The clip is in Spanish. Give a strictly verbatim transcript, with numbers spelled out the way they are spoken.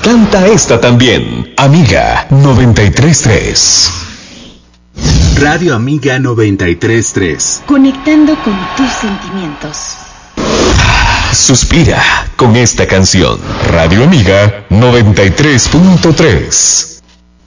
Canta esta también. Amiga noventa y tres punto tres. Radio Amiga noventa y tres punto tres. Conectando con tus sentimientos. Suspira con esta canción. Radio Amiga noventa y tres punto tres.